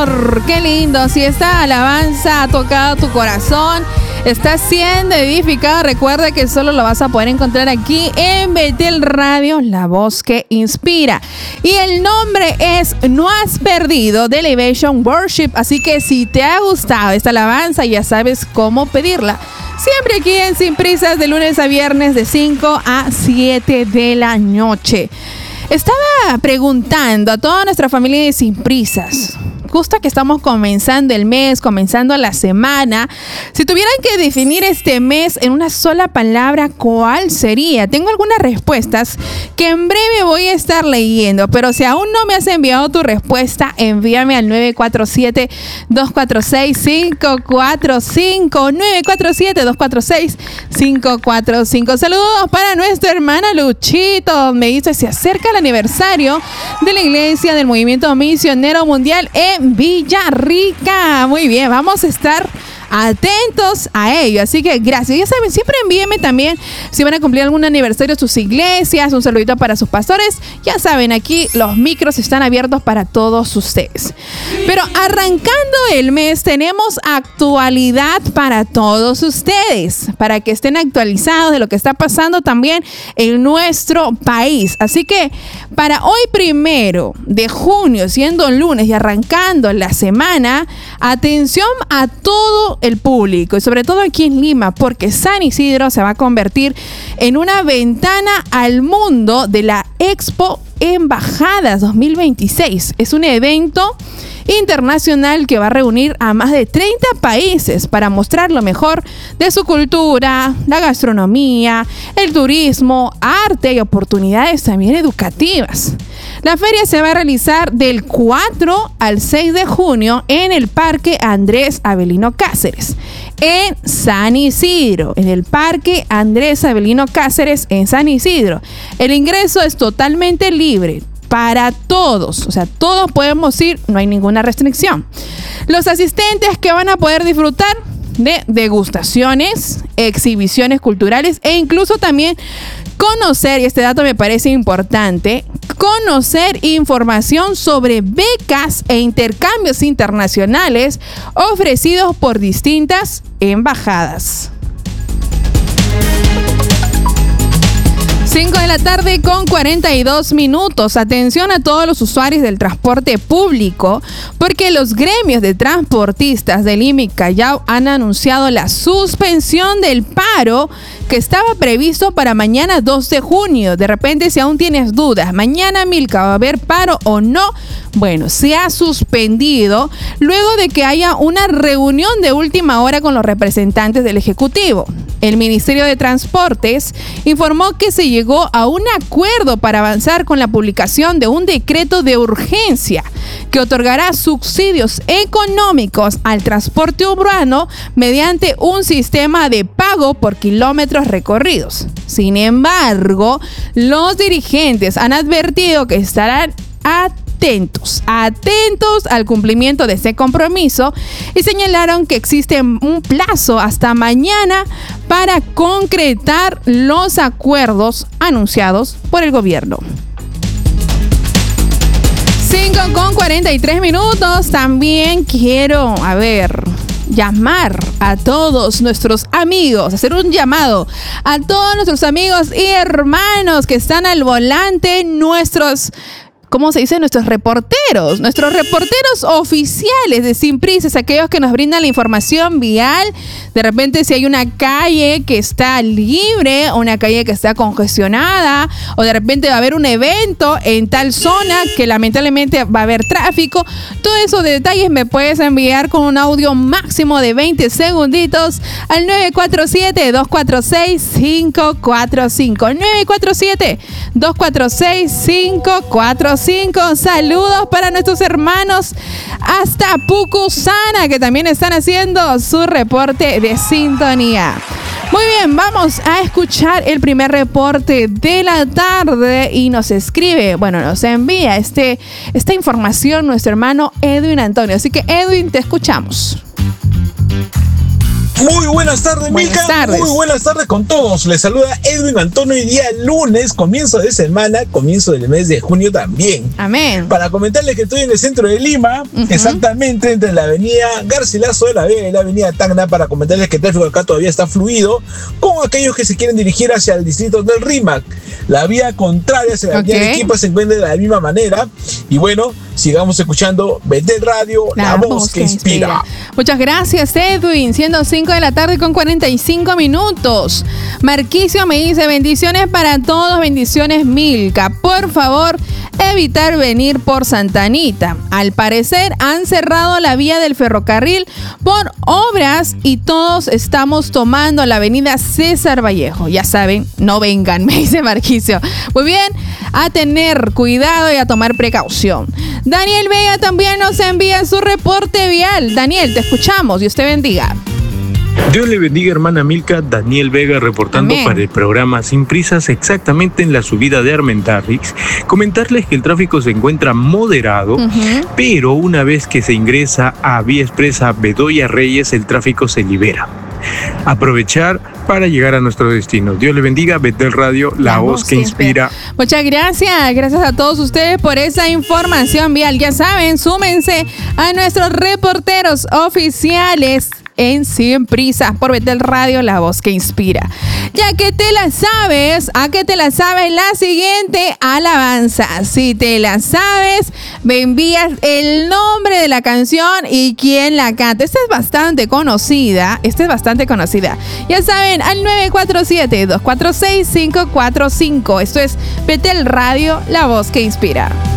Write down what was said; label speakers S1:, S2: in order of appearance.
S1: Señor. Qué lindo. Si esta alabanza ha tocado tu corazón, está siendo edificado, recuerda que solo lo vas a poder encontrar aquí en Betel Radio, la voz que inspira. Y el nombre es No Has Perdido de Elevation Worship. Así que si te ha gustado esta alabanza, ya sabes cómo pedirla. Siempre aquí en Sin Prisas, de lunes a viernes, de 5 a 7 de la noche. Estaba preguntando a toda nuestra familia de Sin Prisas, justo que estamos comenzando el mes, comenzando la semana, si tuvieran que definir este mes en una sola palabra, ¿cuál sería? Tengo algunas respuestas que en breve voy a estar leyendo, pero si aún no me has enviado tu respuesta, envíame al 947-246-545, 947-246-545. Saludos para nuestra hermana Luchito. Me dice, se acerca el aniversario de la Iglesia del Movimiento Misionero Mundial en Villarrica. Muy bien, vamos a estar atentos a ello, así que gracias. Ya saben, siempre envíenme también si van a cumplir algún aniversario de sus iglesias, un saludito para sus pastores. Ya saben, aquí los micros están abiertos para todos ustedes. Pero arrancando el mes, tenemos actualidad para todos ustedes, para que estén actualizados de lo que está pasando también en nuestro país. Así que para hoy 1 de junio, siendo lunes y arrancando la semana, atención a todo el público y sobre todo aquí en Lima, porque San Isidro se va a convertir en una ventana al mundo de la Expo Embajadas 2026. Es un evento internacional que va a reunir a más de 30 países para mostrar lo mejor de su cultura, la gastronomía, el turismo, arte y oportunidades también educativas. La feria se va a realizar del 4 al 6 de junio en el Parque Andrés Avelino Cáceres, en San Isidro, en el Parque Andrés Avelino Cáceres, en San Isidro. El ingreso es totalmente libre para todos, o sea, todos podemos ir, no hay ninguna restricción. Los asistentes que van a poder disfrutar de degustaciones, exhibiciones culturales e incluso también conocer, y este dato me parece importante, conocer información sobre becas e intercambios internacionales ofrecidos por distintas embajadas. 5 de la tarde con 42 minutos. Atención a todos los usuarios del transporte público, porque los gremios de transportistas de Lima y Callao han anunciado la suspensión del paro que estaba previsto para mañana 2 de junio. De repente, si aún tienes dudas, mañana, Milka, ¿va a haber paro o no? Bueno, se ha suspendido luego de que haya una reunión de última hora con los representantes del Ejecutivo. El Ministerio de Transportes informó que se llegó a un acuerdo para avanzar con la publicación de un decreto de urgencia que otorgará subsidios económicos al transporte urbano mediante un sistema de pago por kilómetros recorridos. Sin embargo, los dirigentes han advertido que estarán atentos al cumplimiento de este compromiso y señalaron que existe un plazo hasta mañana para concretar los acuerdos anunciados por el gobierno. 5:43 minutos. También quiero, llamar a todos nuestros amigos, hacer un llamado a todos nuestros amigos y hermanos que están al volante, nuestros reporteros oficiales de Sin Prisas, aquellos que nos brindan la información vial. De repente, si hay una calle que está libre, una calle que está congestionada, o de repente va a haber un evento en tal zona que lamentablemente va a haber tráfico, todos esos detalles me puedes enviar con un audio máximo de 20 segunditos al 947-246-545. 947-246-545. Saludos para nuestros hermanos hasta Pucusana, que también están haciendo su reporte de sintonía. Muy bien, vamos a escuchar el primer reporte de la tarde y nos envía esta información nuestro hermano Edwin Antonio. Así que, Edwin, te escuchamos.
S2: Muy buenas tardes, Milka. Muy buenas tardes con todos. Les saluda Edwin Antonio y día lunes, comienzo de semana, comienzo del mes de junio también.
S1: Amén.
S2: Para comentarles que estoy en el centro de Lima, exactamente entre la avenida Garcilaso de la Vega y la avenida Tacna, para comentarles que el tráfico acá todavía está fluido con aquellos que se quieren dirigir hacia el distrito del Rímac. La vía contraria hacia la avenida Arequipa se encuentra de la misma manera. Y bueno, sigamos escuchando Betel Radio, la voz que inspira.
S1: Muchas gracias, Edwin. Siendo 5 de la tarde con 45 minutos. Marquicio me dice: bendiciones para todos, bendiciones, Milka. Por favor, evitar venir por Santa Anita. Al parecer han cerrado la vía del ferrocarril por obras y todos estamos tomando la avenida César Vallejo. Ya saben, no vengan, me dice Marquicio. Muy bien, a tener cuidado y a tomar precaución. Daniel Vega también nos envía su reporte vial. Daniel, te escuchamos. Dios te bendiga.
S3: Dios le bendiga, hermana Milka. Daniel Vega reportando para el programa Sin Prisas, exactamente en la subida de Armendáriz. Comentarles que el tráfico se encuentra moderado, pero una vez que se ingresa a Vía Expresa Bedoya Reyes, el tráfico se libera. Aprovechar para llegar a nuestro destino. Dios le bendiga. Betel Radio, la voz que inspira.
S1: Muchas gracias. Gracias a todos ustedes por esa información vial. Ya saben, súmense a nuestros reporteros oficiales en Sin Prisas por Betel Radio, la voz que inspira. Ya que te la sabes, ¿a qué te la sabes? La siguiente alabanza. Si te la sabes, me envías el nombre de la canción y quién la canta. Esta es bastante conocida. Ya saben, al 947-246-545. Esto es Betel Radio, la voz que inspira.